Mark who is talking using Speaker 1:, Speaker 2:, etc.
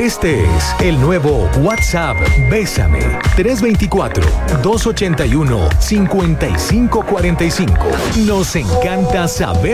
Speaker 1: Este es el nuevo WhatsApp Bésame. 324-281-5545. Nos encanta saber